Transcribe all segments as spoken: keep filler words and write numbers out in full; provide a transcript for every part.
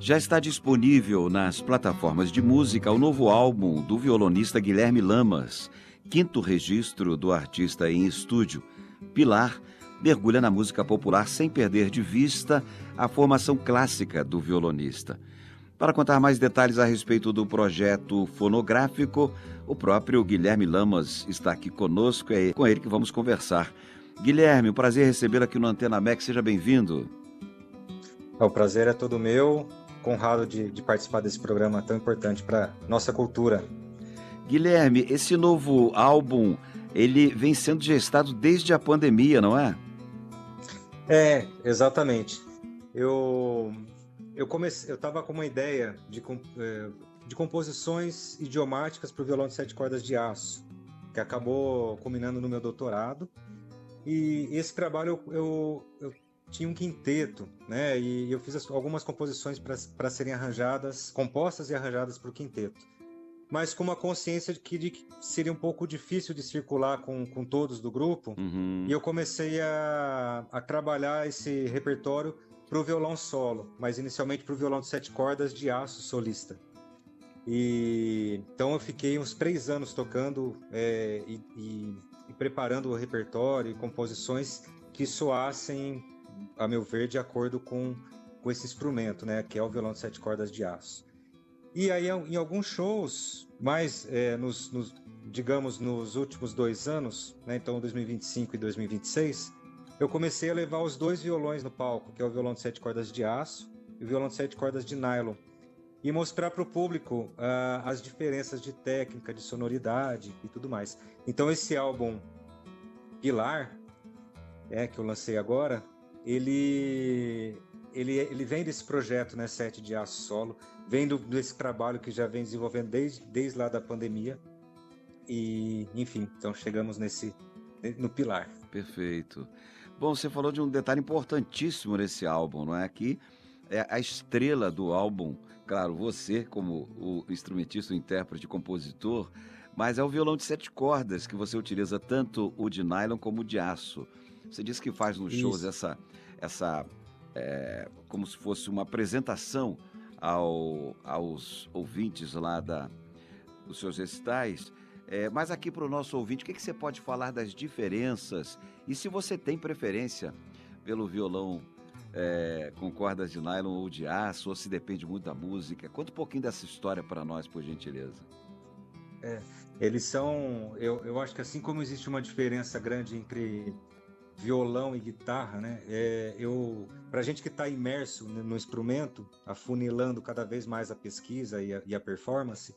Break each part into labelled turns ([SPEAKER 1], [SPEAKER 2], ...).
[SPEAKER 1] Já está disponível nas plataformas de música o novo álbum do violonista Guilherme Lamas, quinto registro do artista em estúdio. Pilar mergulha na música popular sem perder de vista a formação clássica do violonista. Para contar mais detalhes a respeito do projeto fonográfico, o próprio Guilherme Lamas está aqui conosco, é com ele que vamos conversar. Guilherme, um prazer recebê-lo aqui no Antena M E C, seja bem-vindo.
[SPEAKER 2] O prazer é todo meu, honrado de, de participar desse programa tão importante para nossa cultura.
[SPEAKER 1] Guilherme, esse novo álbum, ele vem sendo gestado desde a pandemia, não é?
[SPEAKER 2] É, exatamente. Eu eu comecei, eu estava com uma ideia de, de composições idiomáticas para o violão de sete cordas de aço, que acabou culminando no meu doutorado. E esse trabalho eu, eu, eu tinha um quinteto, né? E eu fiz algumas composições para serem arranjadas, compostas e arranjadas para o quinteto, mas com uma consciência de que, de que seria um pouco difícil de circular com, com todos do grupo.
[SPEAKER 1] Uhum.
[SPEAKER 2] E eu comecei a, a trabalhar esse repertório para o violão solo, mas inicialmente para o violão de sete cordas de aço solista. E então eu fiquei uns três anos tocando é, e, e, e preparando o repertório e composições que soassem, a meu ver, de acordo com, com esse instrumento, né, que é o violão de sete cordas de aço. E aí, em alguns shows, mais, é, nos, nos, digamos, nos últimos dois anos, né, então dois mil e vinte e cinco e dois mil e vinte e seis, eu comecei a levar os dois violões no palco, que é o violão de sete cordas de aço e o violão de sete cordas de nylon, e mostrar para o público uh, as diferenças de técnica, de sonoridade e tudo mais. Então esse álbum Pilar, é, que eu lancei agora, ele, ele, ele vem desse projeto, né, sete de aço solo, vem do, desse trabalho que já vem desenvolvendo desde, desde lá da pandemia. E, enfim, então chegamos nesse, no Pilar.
[SPEAKER 1] Perfeito. Bom, você falou de um detalhe importantíssimo nesse álbum, não é? Que é a estrela do álbum, claro, você como o instrumentista, o intérprete, compositor, mas é o violão de sete cordas que você utiliza, tanto o de nylon como o de aço. Você disse que faz nos shows essa, essa é, como se fosse uma apresentação ao, aos ouvintes lá da, dos seus recitais. É, mas aqui para o nosso ouvinte, o que, que você pode falar das diferenças? E se você tem preferência pelo violão é, com cordas de nylon ou de aço, ou se depende muito da música? Conta um pouquinho dessa história para nós, por gentileza.
[SPEAKER 2] É, eles são... Eu, eu acho que assim como existe uma diferença grande entre violão e guitarra, né? É, eu, para a gente que está imerso no, no instrumento, afunilando cada vez mais a pesquisa e a, e a performance,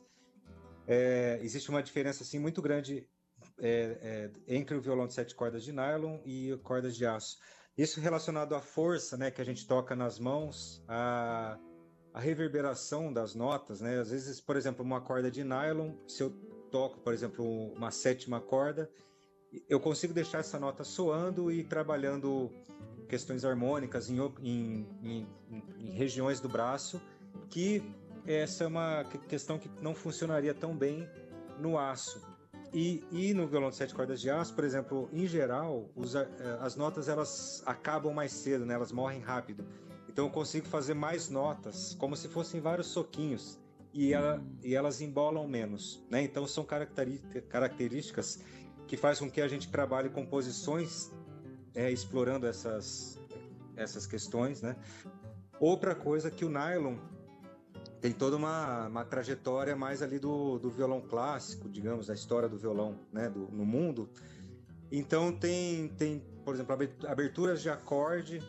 [SPEAKER 2] É, existe uma diferença assim, muito grande é, é, entre o violão de sete cordas de nylon e cordas de aço. Isso relacionado à força, né, que a gente toca nas mãos, a, a reverberação das notas, né? Às vezes, por exemplo, uma corda de nylon, se eu toco, por exemplo, uma sétima corda, eu consigo deixar essa nota soando e trabalhando questões harmônicas em, em, em, em regiões do braço que essa é uma questão que não funcionaria tão bem no aço. E, e no violão de sete cordas de aço, por exemplo, em geral, os, as notas elas acabam mais cedo, né? Elas morrem rápido. Então eu consigo fazer mais notas, como se fossem vários soquinhos, e, ela, e elas embolam menos, né? Então são características que fazem com que a gente trabalhe composições é, explorando essas, essas questões, né? Outra coisa que o nylon tem toda uma, uma trajetória mais ali do, do violão clássico, digamos, da história do violão, né, do, no mundo. Então tem, tem, por exemplo, aberturas de acorde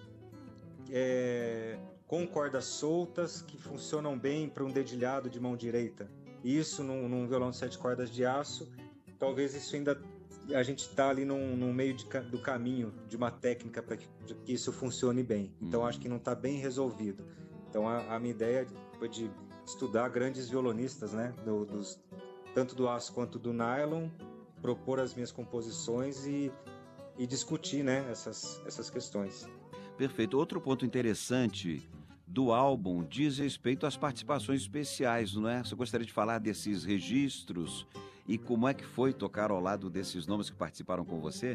[SPEAKER 2] é, com cordas soltas que funcionam bem para um dedilhado de mão direita. Isso num, num violão de sete cordas de aço, talvez isso ainda a gente está ali no, no meio de, do caminho de uma técnica para que, que isso funcione bem. Então acho que não está bem resolvido. Então a, a minha ideia foi de estudar grandes violonistas, né, do, dos, tanto do aço quanto do nylon, propor as minhas composições e, e discutir, né, essas, essas questões.
[SPEAKER 1] Perfeito. Outro ponto interessante do álbum diz respeito às participações especiais, não é? Você gostaria de falar desses registros e como é que foi tocar ao lado desses nomes que participaram com você?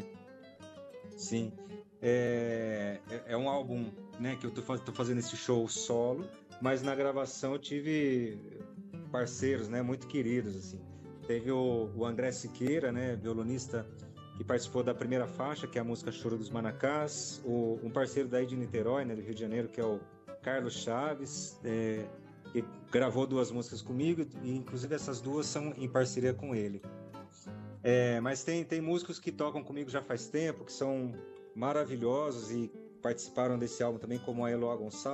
[SPEAKER 2] Sim. É, é um álbum, né, que eu tô, tô fazendo esse show solo, mas na gravação eu tive parceiros, né, muito queridos, assim. Teve o, o André Siqueira, né, violonista, que participou da primeira faixa, que é a música Choro dos Manacás, o, um parceiro daí de Niterói, né, do Rio de Janeiro, que é o Carlos Chaves, é, que gravou duas músicas comigo, e inclusive essas duas são em parceria com ele. É, mas tem, tem músicos que tocam comigo já faz tempo, que são maravilhosos e participaram desse álbum também, como a Eloá Gonçalves,